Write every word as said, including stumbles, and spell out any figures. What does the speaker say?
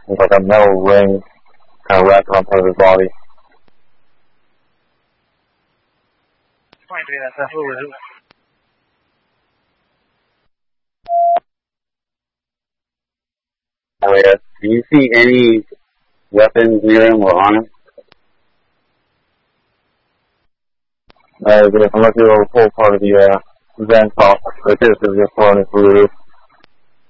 It's like a metal ring kind of wrapped around part of his body. Oh yeah. Do you see any weapons near him or on him? Uh, but if I'm looking over the full part of the uh, vent off, right there, so we're pulling it through the roof.